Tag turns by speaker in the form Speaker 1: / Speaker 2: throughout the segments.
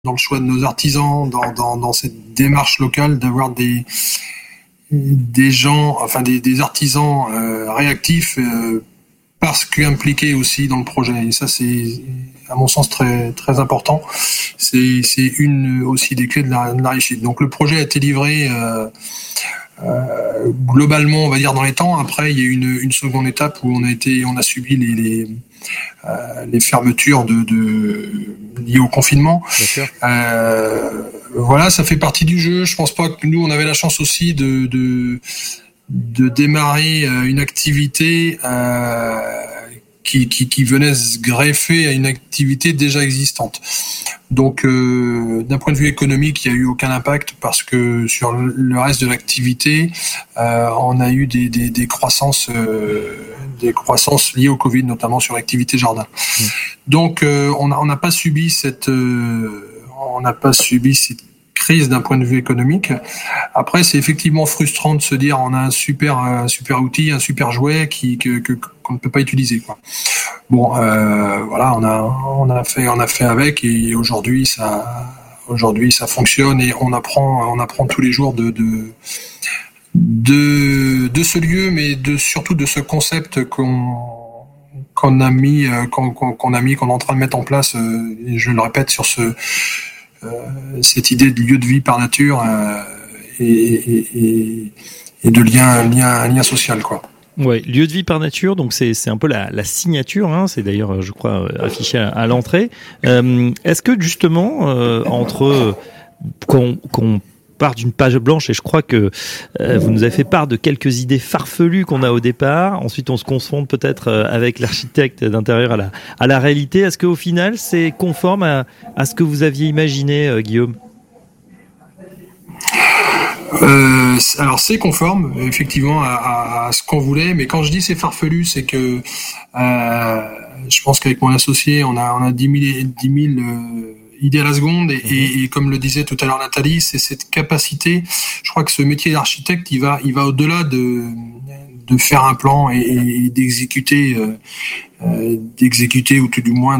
Speaker 1: dans le choix de nos artisans, dans cette démarche locale, d'avoir des gens, enfin des artisans réactifs parce qu'impliqués aussi dans le projet. Et ça, c'est à mon sens très très important. C'est une aussi des clés de la réussite. Donc le projet a été livré globalement, on va dire dans les temps. Après, il y a eu une seconde étape où on a subi les fermetures liées au confinement. Voilà, ça fait partie du jeu. Je pense pas que nous, on avait la chance aussi de démarrer une activité qui venait se greffer à une activité déjà existante. Donc, d'un point de vue économique, il n'y a eu aucun impact parce que sur le reste de l'activité, on a eu des croissances liées au Covid, notamment sur l'activité jardin. Donc, on n'a pas subi cette crise d'un point de vue économique. Après, c'est effectivement frustrant de se dire on a un super outil, un super jouet qu'on ne peut pas utiliser, quoi. Bon, voilà, on a fait avec, et aujourd'hui ça fonctionne, et on apprend tous les jours de ce lieu, mais surtout de ce concept qu'on est en train de mettre en place, et je le répète, sur cette idée de lieu de vie par nature, et de lien social, quoi.
Speaker 2: Ouais, lieu de vie par nature, donc c'est un peu la signature, hein, c'est d'ailleurs, je crois, affiché à l'entrée. Est-ce que justement, entre qu'on part d'une page blanche, et je crois que vous nous avez fait part de quelques idées farfelues qu'on a au départ, ensuite on se confronte peut-être avec l'architecte d'intérieur à la réalité, est-ce qu'au final c'est conforme à ce que vous aviez imaginé, Guillaume ?
Speaker 1: Alors c'est conforme effectivement à ce qu'on voulait, mais quand je dis c'est farfelu, c'est que je pense qu'avec mon associé, on a 10 000 idées à la seconde, et comme le disait tout à l'heure Nathalie, c'est cette capacité. Je crois que ce métier d'architecte, il va au-delà de faire un plan et d'exécuter, ou tout du moins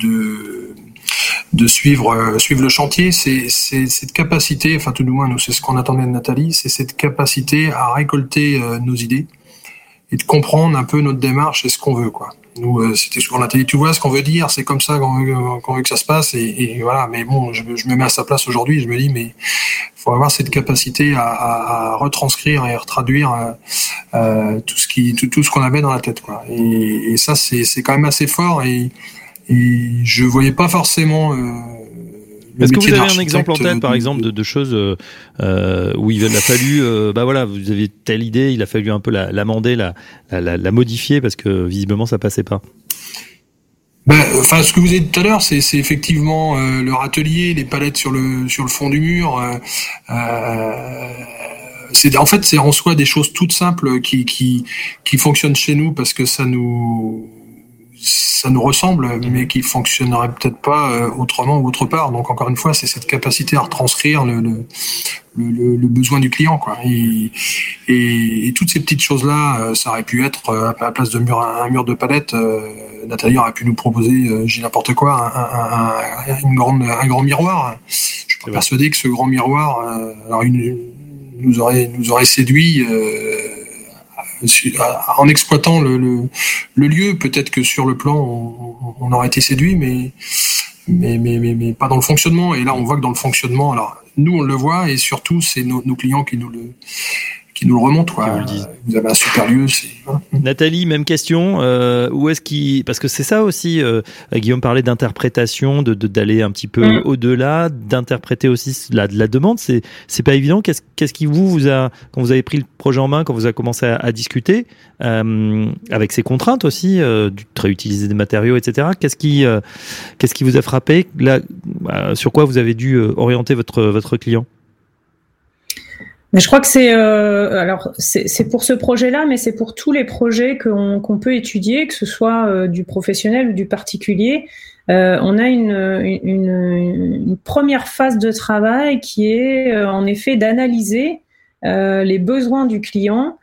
Speaker 1: de suivre le chantier. C'est cette capacité, enfin tout du moins nous c'est ce qu'on attendait de Nathalie, c'est cette capacité à récolter nos idées et de comprendre un peu notre démarche et ce qu'on veut, quoi. Nous, c'était ce qu'on a dit, tu vois ce qu'on veut dire, c'est comme ça qu'on veut que ça se passe, et voilà. Mais bon, je me mets à sa place aujourd'hui, je me dis, mais faut avoir cette capacité à retranscrire et à retraduire tout ce qu'on avait dans la tête, quoi. Et ça, c'est quand même assez fort, et je voyais pas forcément.
Speaker 2: Est-ce que vous avez un exemple en tête, par exemple, de choses où il a fallu, voilà, vous aviez telle idée, il a fallu un peu l'amender, la modifier parce que visiblement ça passait pas.
Speaker 1: Enfin, ce que vous avez dit tout à l'heure, c'est effectivement le râtelier, les palettes sur le fond du mur. C'est en soi des choses toutes simples qui fonctionnent chez nous parce que ça nous ressemble, mais qui fonctionnerait peut-être pas autrement ou autre part. Donc encore une fois, c'est cette capacité à retranscrire le besoin du client, quoi. Et toutes ces petites choses-là, ça aurait pu être à la place de un mur de palette. Nathalie aurait pu nous proposer, j'ai n'importe quoi, un grand miroir. Je suis persuadé que ce grand miroir, nous aurait séduit. En exploitant le lieu, peut-être que sur le plan on aurait été séduit, mais pas dans le fonctionnement. Et là on voit que dans le fonctionnement, alors nous on le voit, et surtout c'est nos clients qui nous le remontent, quoi. Vous avez un super lieu.
Speaker 2: Nathalie, même question. Où est-ce parce que c'est ça aussi. Guillaume parlait d'interprétation, d'aller un petit peu au-delà, d'interpréter aussi la demande. C'est pas évident. Qu'est-ce qui vous a, quand vous avez pris le projet en main, quand vous avez commencé à discuter avec ces contraintes aussi, du réutiliser des matériaux, etc. Qu'est-ce qui vous a frappé là, sur quoi vous avez dû orienter votre client?
Speaker 3: Mais je crois que c'est pour ce projet-là, mais c'est pour tous les projets qu'on peut étudier, que ce soit du professionnel ou du particulier. On a une première phase de travail qui est en effet d'analyser les besoins du client,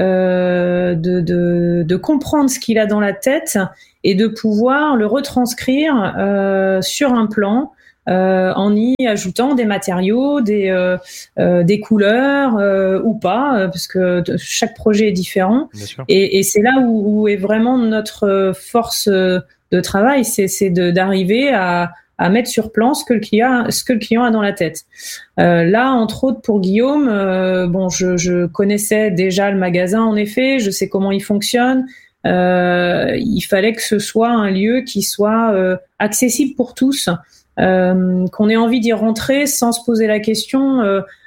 Speaker 3: de comprendre ce qu'il a dans la tête et de pouvoir le retranscrire sur un plan en y ajoutant des matériaux, des couleurs ou pas, parce que chaque projet est différent. Et c'est là où est vraiment notre force de travail, c'est d'arriver à mettre sur plan ce que le client a dans la tête. Là, entre autres, pour Guillaume, je connaissais déjà le magasin, en effet, je sais comment il fonctionne. Il fallait que ce soit un lieu qui soit accessible pour tous, qu'on ait envie d'y rentrer sans se poser la question.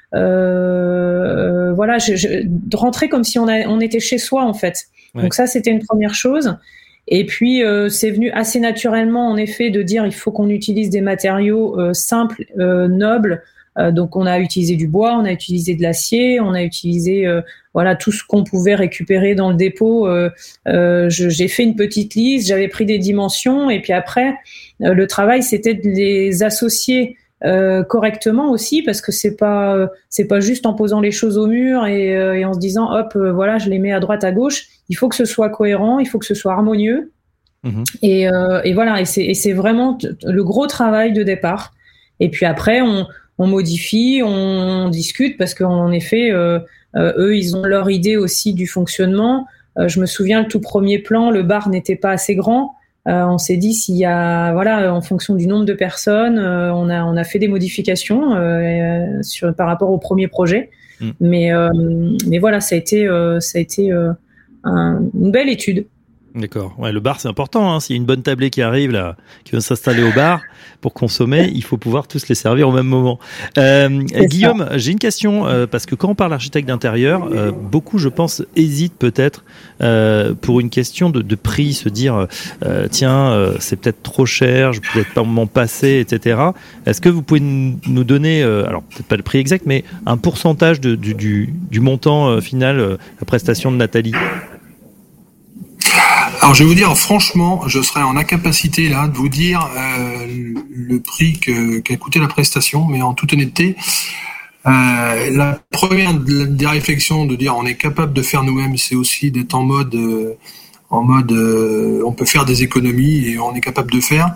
Speaker 3: De rentrer comme si on était chez soi, en fait. Ouais. Donc ça, c'était une première chose. Et puis, c'est venu assez naturellement, en effet, de dire il faut qu'on utilise des matériaux simples, nobles. Donc, on a utilisé du bois, on a utilisé de l'acier, on a utilisé tout ce qu'on pouvait récupérer dans le dépôt. J'ai fait une petite liste, j'avais pris des dimensions, et puis après, le travail, c'était de les associer correctement aussi, parce que c'est pas juste en posant les choses au mur et en se disant hop, je les mets à droite à gauche. Il faut que ce soit cohérent, il faut que ce soit harmonieux. Mmh. Et c'est vraiment le gros travail de départ. Et puis après, on modifie, on discute, parce qu'en effet, eux, ils ont leur idée aussi du fonctionnement. Je me souviens, le tout premier plan, le bar n'était pas assez grand. On s'est dit, s'il y a, en fonction du nombre de personnes, on a fait des modifications par rapport au premier projet. Mmh. Mais voilà, ça a été une belle étude.
Speaker 2: D'accord. Ouais, le bar, c'est important. Hein. S'il y a une bonne tablée qui arrive là, qui veut s'installer au bar pour consommer, il faut pouvoir tous les servir au même moment. Guillaume, j'ai une question parce que quand on parle architecte d'intérieur, beaucoup, je pense, hésitent peut-être pour une question de prix, se dire c'est peut-être trop cher, je peux peut-être pas m'en passer, etc. Est-ce que vous pouvez nous donner, alors peut-être pas le prix exact, mais un pourcentage du montant final, la prestation de Nathalie?
Speaker 1: Alors je vais vous dire, franchement, je serais en incapacité là de vous dire le prix qu'a coûté la prestation, mais en toute honnêteté, la première des réflexions de dire on est capable de faire nous-mêmes, c'est aussi d'être en mode on peut faire des économies et on est capable de faire.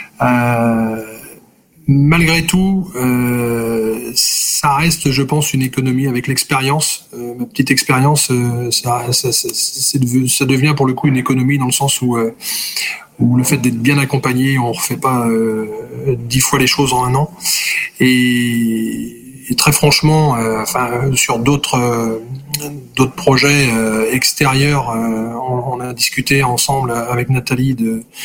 Speaker 1: Malgré tout, ça reste, je pense, une économie avec l'expérience. Ma petite expérience, ça devient pour le coup une économie dans le sens où le fait d'être bien accompagné, on refait pas 10 fois les choses en un an. Et très franchement, sur d'autres projets extérieurs, on a discuté ensemble avec Nathalie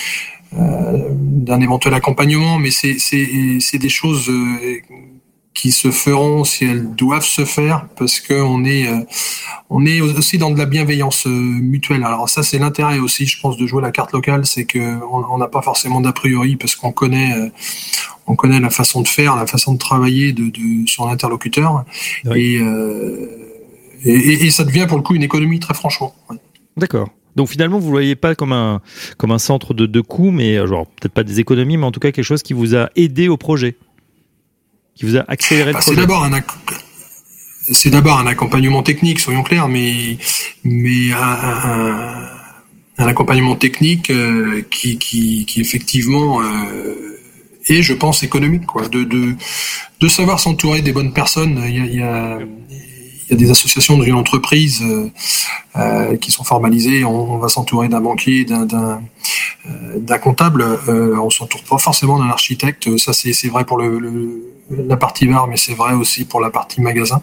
Speaker 1: d'un éventuel accompagnement, mais c'est des choses qui se feront si elles doivent se faire, parce que on est aussi dans de la bienveillance mutuelle. Alors ça, c'est l'intérêt aussi, je pense, de jouer la carte locale, c'est que on n'a pas forcément d'a priori, parce qu'on connaît la façon de faire, la façon de travailler de son interlocuteur. Oui. Et ça devient pour le coup une économie, très franchement. Ouais.
Speaker 2: D'accord. Donc finalement, vous ne voyez pas comme un centre de coûts, mais genre peut-être pas des économies, mais en tout cas quelque chose qui vous a aidé au projet, qui vous a accéléré le projet.
Speaker 1: C'est d'abord un accompagnement technique, soyons clairs, mais un accompagnement technique qui effectivement est, je pense, économique, quoi. De savoir s'entourer des bonnes personnes. Il y a des associations dans une entreprise qui sont formalisées. On va s'entourer d'un banquier, d'un comptable. On s'entoure pas forcément d'un architecte. Ça, c'est vrai pour la partie bar, mais c'est vrai aussi pour la partie magasin.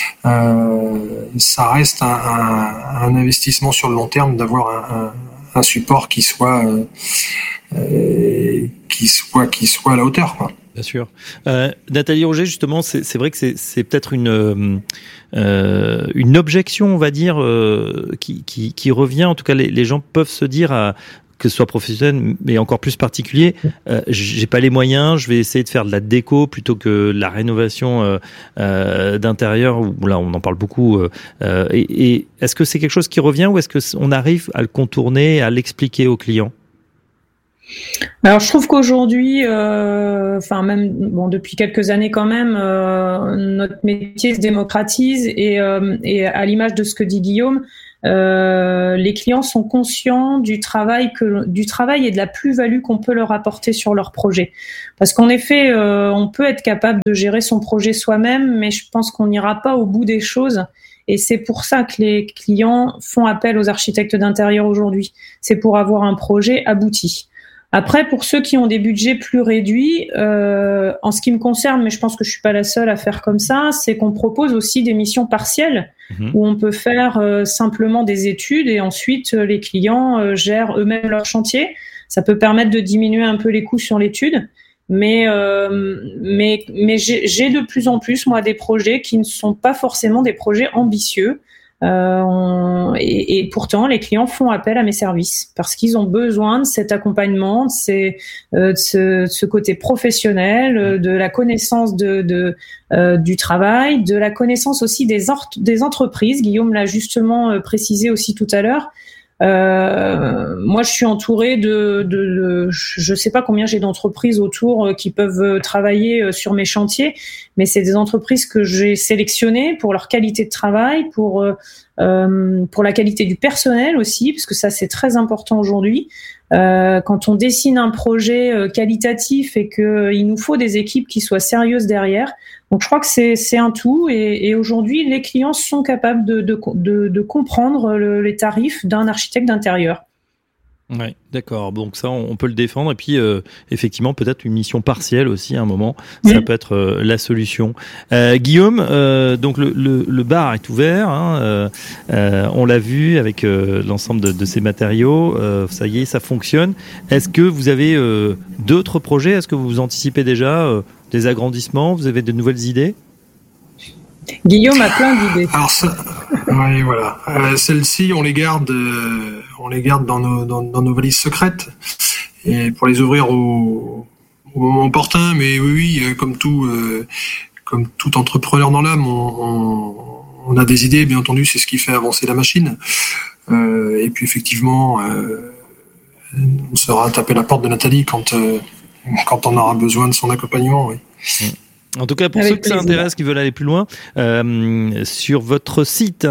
Speaker 1: Ça reste un investissement sur le long terme d'avoir un support qui soit à la hauteur, quoi.
Speaker 2: Bien sûr. Nathalie Roger, justement, c'est vrai que c'est peut-être une objection, on va dire, qui revient. En tout cas, les gens peuvent se dire, que ce soit professionnel, mais encore plus particulier, j'ai pas les moyens, je vais essayer de faire de la déco plutôt que la rénovation d'intérieur, où là on en parle beaucoup. Et est-ce que c'est quelque chose qui revient, ou est-ce qu'on arrive à le contourner, à l'expliquer aux clients ?
Speaker 3: Alors je trouve qu'aujourd'hui, depuis quelques années quand même, notre métier se démocratise et à l'image de ce que dit Guillaume, les clients sont conscients du travail et de la plus-value qu'on peut leur apporter sur leur projet. Parce qu'en effet, on peut être capable de gérer son projet soi-même, mais je pense qu'on n'ira pas au bout des choses. Et c'est pour ça que les clients font appel aux architectes d'intérieur aujourd'hui. C'est pour avoir un projet abouti. Après, pour ceux qui ont des budgets plus réduits, en ce qui me concerne, mais je pense que je suis pas la seule à faire comme ça, c'est qu'on propose aussi des missions partielles où on peut faire simplement des études et ensuite les clients gèrent eux-mêmes leur chantier. Ça peut permettre de diminuer un peu les coûts sur l'étude, mais j'ai de plus en plus moi des projets qui ne sont pas forcément des projets ambitieux. Et pourtant, les clients font appel à mes services parce qu'ils ont besoin de cet accompagnement, de ce côté professionnel, de la connaissance du travail, de la connaissance aussi des entreprises. Guillaume l'a justement précisé aussi tout à l'heure. Moi, je suis entourée je sais pas combien j'ai d'entreprises autour qui peuvent travailler sur mes chantiers, mais c'est des entreprises que j'ai sélectionnées pour leur qualité de travail, pour la qualité du personnel aussi, parce que ça c'est très important aujourd'hui. Quand on dessine un projet qualitatif et qu'il nous faut des équipes qui soient sérieuses derrière. Donc je crois que c'est un tout et aujourd'hui les clients sont capables de comprendre les tarifs d'un architecte d'intérieur.
Speaker 2: Ouais, d'accord. Donc ça, on peut le défendre. Et puis, effectivement, peut-être une mission partielle aussi à un moment. Ça peut être la solution. Guillaume, donc le bar est ouvert. On l'a vu avec l'ensemble de ces matériaux. Ça y est, ça fonctionne. Est-ce que vous avez d'autres projets ? Est-ce que vous anticipez déjà des agrandissements ? Vous avez de nouvelles idées ?
Speaker 3: Guillaume a plein d'idées.
Speaker 1: Alors ça, oui, voilà. Celles-ci, on les garde dans nos valises secrètes et pour les ouvrir au moment opportun. Mais oui, comme tout entrepreneur dans l'âme, on a des idées. Bien entendu, c'est ce qui fait avancer la machine. Et puis effectivement, on sera taper la porte de Nathalie quand on aura besoin de son accompagnement. Oui.
Speaker 2: En tout cas, pour ceux que ça intéresse, qui veulent aller plus loin, sur votre site,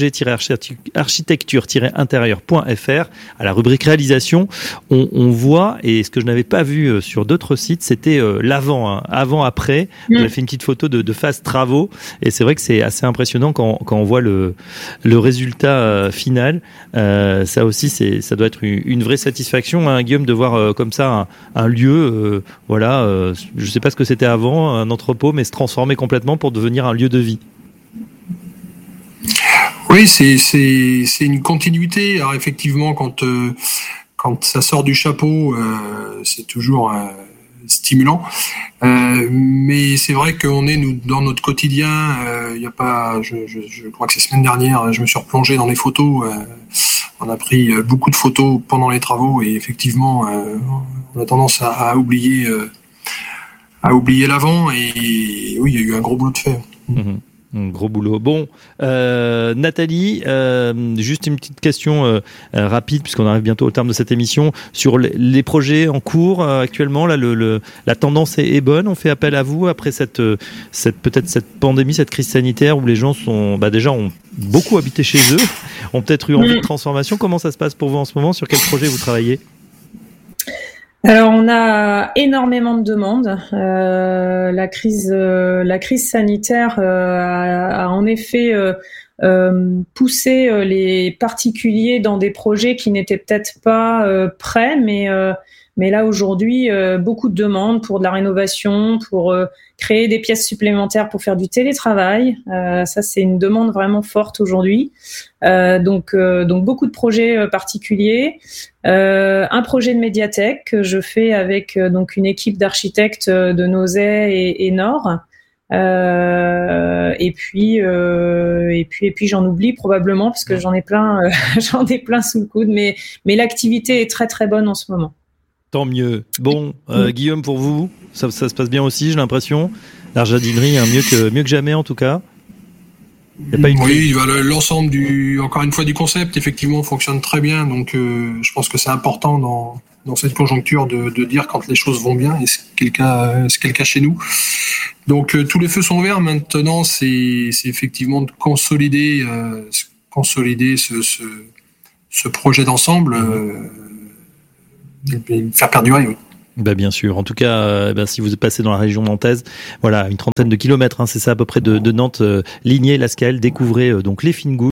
Speaker 2: rouget-architecture-intérieur.fr, à la rubrique réalisation, on voit, et ce que je n'avais pas vu sur d'autres sites, c'était l'avant, avant-après. Vous avez fait une petite photo de phase travaux, et c'est vrai que c'est assez impressionnant quand on voit le résultat final. Ça aussi, ça doit être une vraie satisfaction, hein, Guillaume, de voir comme ça un lieu, je sais pas ce que c'était avant, un entrepôt, mais se transformer complètement pour devenir un lieu de vie.
Speaker 1: Oui, c'est une continuité. Alors effectivement, quand ça sort du chapeau, c'est toujours stimulant. Mais c'est vrai qu'on est dans notre quotidien. Il y a pas. Je crois que c'est la semaine dernière, je me suis replongé dans les photos. On a pris beaucoup de photos pendant les travaux et effectivement, on a tendance à oublier l'avant et oui, il y a eu un gros boulot de fait.
Speaker 2: Un gros boulot. Bon, Nathalie, juste une petite question rapide puisqu'on arrive bientôt au terme de cette émission sur les projets en cours actuellement. Là, la tendance est bonne. On fait appel à vous après cette pandémie, cette crise sanitaire où les gens ont beaucoup habité chez eux, ont peut-être eu envie de transformation. Comment ça se passe pour vous en ce moment ? Sur quel projet vous travaillez ?
Speaker 3: Alors, on a énormément de demandes. La crise sanitaire a en effet poussé les particuliers dans des projets qui n'étaient peut-être pas prêts, mais là aujourd'hui, beaucoup de demandes pour de la rénovation, pour créer des pièces supplémentaires pour faire du télétravail. Ça, c'est une demande vraiment forte aujourd'hui. Donc beaucoup de projets particuliers. Un projet de médiathèque que je fais avec donc une équipe d'architectes de Nozay et Nord. Et puis j'en oublie probablement parce que j'en ai plein sous le coude. Mais l'activité est très très bonne en ce moment.
Speaker 2: Tant mieux. Bon, Guillaume, pour vous, ça se passe bien aussi, j'ai l'impression. La jardinerie, mieux que jamais en tout cas.
Speaker 1: Oui, l'ensemble encore une fois du concept, effectivement, fonctionne très bien. Donc, je pense que c'est important dans cette conjoncture de dire quand les choses vont bien, et c'est le cas chez nous. Donc, tous les feux sont ouverts. Maintenant, c'est effectivement de consolider ce consolider ce projet d'ensemble et le faire perdurer. Oui.
Speaker 2: Bah bien sûr. En tout cas, si vous passez dans la région nantaise, voilà, une 30aine de kilomètres, c'est ça à peu près de Nantes, Ligné, Lascales, découvrez donc les Fines Goules.